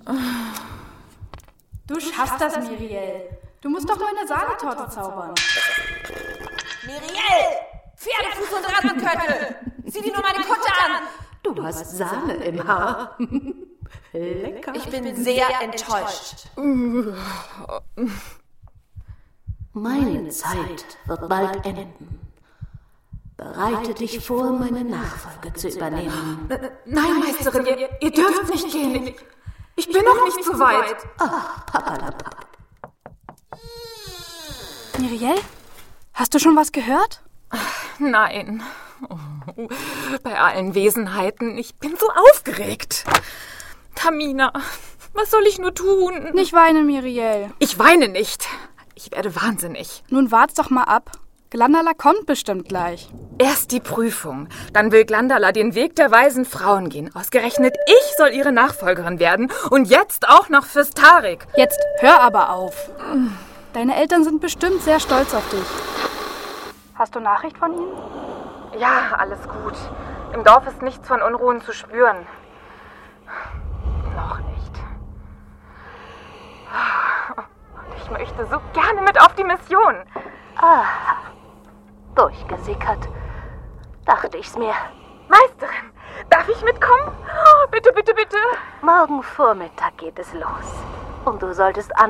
Du schaffst das, Miriel. Du musst doch nur eine Sahnetorte zaubern. Miriel! Pferdefuß und Rattenköttel! Sieh dir nur meine Kutte an! Du hast Sahne im Haar. Lecker. Ich bin sehr enttäuscht. Meine Zeit wird bald enden. Bereite dich vor, meine Nachfolge zu übernehmen. Nein, Meisterin, ihr dürft nicht gehen. Ich bin noch nicht so weit. Ach, Papalapap. Miriel, hast du schon was gehört? Nein. Oh, bei allen Wesenheiten, ich bin so aufgeregt. Tamina, was soll ich nur tun? Nicht weinen, Miriel. Ich weine nicht. Ich werde wahnsinnig. Nun wart's doch mal ab. Glandala kommt bestimmt gleich. Erst die Prüfung. Dann will Glandala den Weg der weisen Frauen gehen. Ausgerechnet ich soll ihre Nachfolgerin werden. Und jetzt auch noch fürs Tarik. Jetzt hör aber auf. Deine Eltern sind bestimmt sehr stolz auf dich. Hast du Nachricht von ihnen? Ja, alles gut. Im Dorf ist nichts von Unruhen zu spüren. Noch nicht. Und ich möchte so gerne mit auf die Mission. Durchgesickert. Dachte ich's mir. Meisterin, darf ich mitkommen? Oh, bitte, bitte, bitte. Morgen Vormittag geht es los. Und du solltest